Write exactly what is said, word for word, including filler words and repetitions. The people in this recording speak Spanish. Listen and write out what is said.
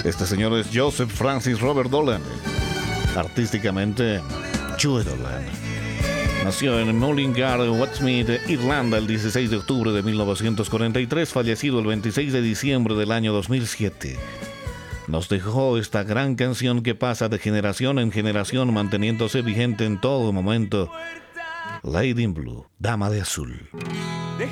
Este señor es Joseph Francis Robert Dolan, artísticamente Joe Dolan. Nació en Mullingar, Westmeath, Irlanda, el dieciséis de octubre de mil novecientos cuarenta y tres, fallecido el veintiséis de diciembre del año dos mil siete. Nos dejó esta gran canción que pasa de generación en generación, manteniéndose vigente en todo momento. Lady in Blue, Dama de Azul. Deja